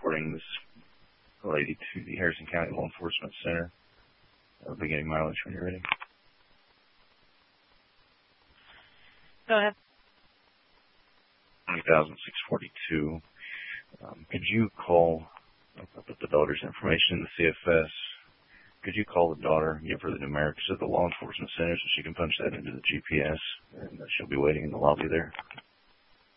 reporting this lady to the Harrison County Law Enforcement Center. Beginning mileage when you're ready. Go ahead. 20,642. Could you call, I'll put the daughter's information in the CFS. Could you call the daughter, give her the numerics of the law enforcement center so she can punch that into the GPS, and she'll be waiting in the lobby there.